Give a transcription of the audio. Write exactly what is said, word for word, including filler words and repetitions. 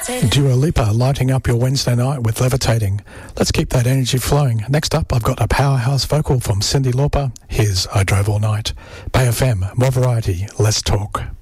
Dua Lipa lighting up your Wednesday night with Levitating. Let's keep that energy flowing. Next up, I've got a powerhouse vocal from Cyndi Lauper. Here's I Drove All Night. Bay F M, more variety, less talk.